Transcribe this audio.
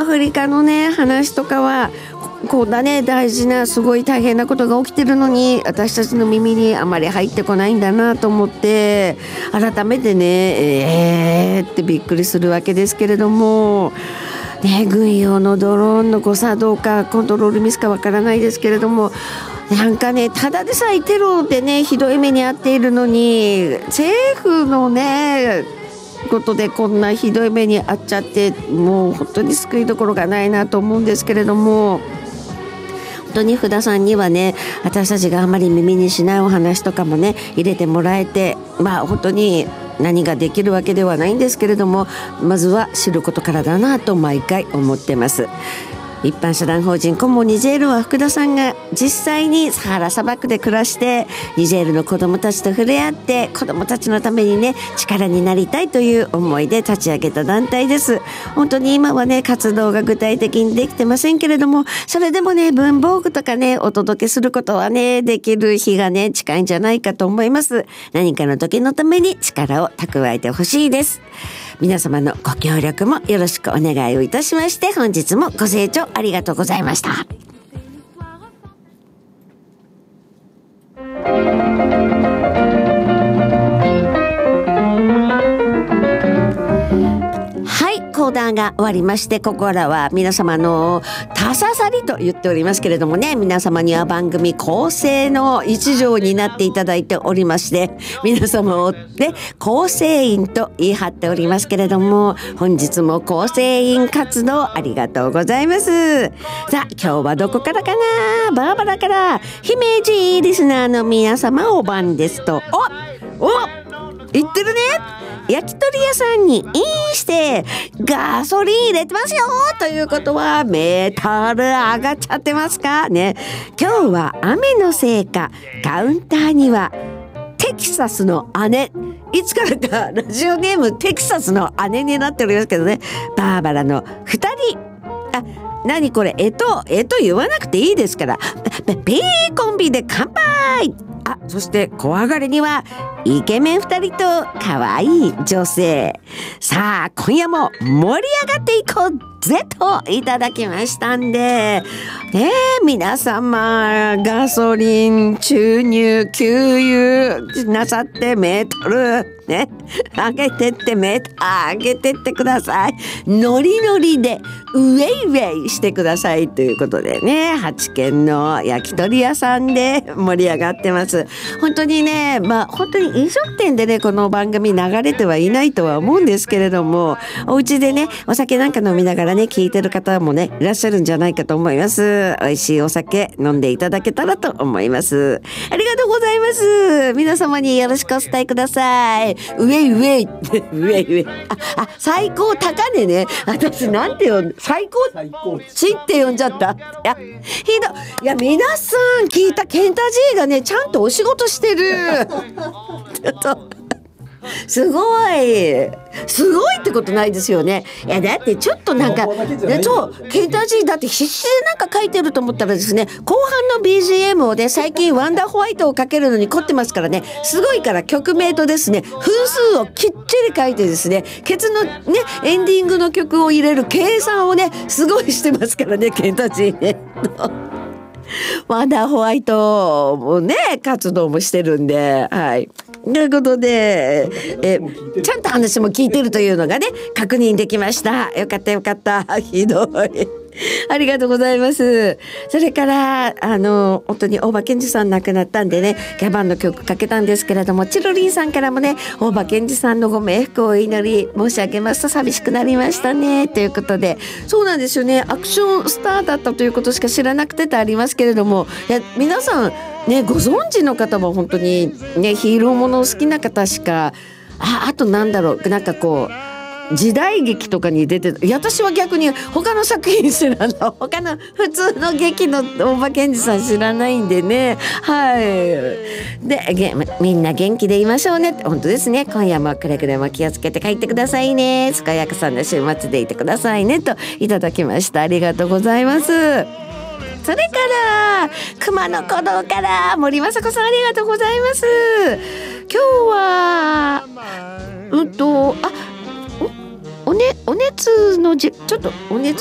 アフリカのね話とかはこんなね大事なすごい大変なことが起きてるのに私たちの耳にあまり入ってこないんだなと思って改めてねってびっくりするわけですけれどもね、軍用のドローンの誤作動かコントロールミスかわからないですけれどもなんかねただでさえテロでねひどい目に遭っているのに政府のねことでこんなひどい目に遭っちゃってもう本当に救いどころがないなと思うんですけれども本当に福田さんにはね私たちがあまり耳にしないお話とかもね入れてもらえて本当に何ができるわけではないんですけれどもまずは知ることからだなと毎回思ってます。一般社団法人コモニジェールは福田さんが実際にサハラ砂漠で暮らしてニジェールの子どもたちと触れ合って子どもたちのためにね力になりたいという思いで立ち上げた団体です。本当に今はね活動が具体的にできてませんけれどもそれでもね文房具とかねお届けすることはねできる日がね近いんじゃないかと思います。何かの時のために力を蓄えてほしいです。皆様のご協力もよろしくお願いをいたしまして本日もご清聴ありがとうございました。講談が終わりましてここからは皆様のたささりと言っておりますけれどもね皆様には番組構成の一助になっていただいておりまして皆様をね構成員と言い張っておりますけれども本日も構成員活動ありがとうございます。さあ今日はどこからかなバーバラから姫路リスナーの皆様お番ですと言ってるね焼き鳥屋さんにインしてガソリン入れてますよということはメール上がっちゃってますかね。今日は雨のせいかカウンターにはテキサスの姉いつからかラジオネームテキサスの姉になっておりますけどねバーバラの2人何これ言わなくていいですからピーコンビで乾杯そして小上がりにはイケメン2人と可愛い女性さあ今夜も盛り上がっていこうぜといただきましたんで皆様ガソリン注入給油なさってメートルね上げてって上げてってくださいノリノリでウェイウェイしてくださいということでね八軒の焼き鳥屋さんで盛り上がってます。本当にね本当に飲食店でねこの番組流れてはいないとは思うんですけれどもお家でねお酒なんか飲みながらね聞いてる方もねいらっしゃるんじゃないかと思います。美味しいお酒飲んでいただけたらと思います。ありがとうございます。皆様によろしくお伝えください。ウェイウェイってウェイウェイ最高高値ね私なんて最高値って呼んじゃったいや皆さん聞いたケンタ G がねちゃんとお仕事してるちょっとすごいってことないですよね。いやだってちょっとなんかそうケンタ G だって必死でなんか書いてると思ったらですね後半の BGM をね最近ワンダーホワイトをかけるのに凝ってますからねすごいから曲名とですね分数をきっちり書いてですねケツのねエンディングの曲を入れる計算をねすごいしてますからねケンタ G ねワンダーホワイトもね活動もしてるんでということでちゃんと話も聞いてるというのがね確認できました。よかったひどいありがとうございます。それから本当に大場健二さん亡くなったんでねギャバンの曲かけたんですけれどもチロリンさんからもね大場健二さんのご冥福をお祈り申し上げますと寂しくなりましたねということでそうなんですよねアクションスターだったということしか知らなくてありますけれども皆さんねご存知の方も本当にねヒーローもの好きな方しかあとなんか時代劇とかに出て私は逆に他の作品知らない他の普通の劇の大場健二さん知らないんでねでみんな元気でいましょうね本当ですね今夜もくれぐれも気をつけて帰ってくださいね健やかさんの週末でいてくださいねといただきましたありがとうございます。それから熊野古道から森雅子さんありがとうございます。今日はお熱のちょっとお熱